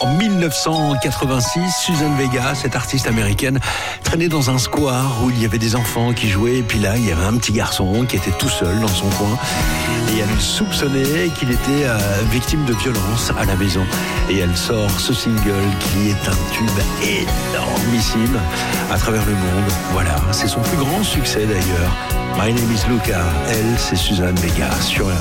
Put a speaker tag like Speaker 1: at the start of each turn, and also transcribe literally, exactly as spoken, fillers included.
Speaker 1: En dix-neuf cent quatre-vingt-six, Suzanne Vega, cette artiste américaine, traînait dans un square où il y avait des enfants qui jouaient. Et puis là, il y avait un petit garçon qui était tout seul dans son coin. Et elle soupçonnait qu'il était euh, victime de violence à la maison. Et elle sort ce single qui est un tube énormissime à travers le monde. Voilà, c'est son plus grand succès d'ailleurs. My Name is Luca. Elle, c'est Suzanne Vega sur R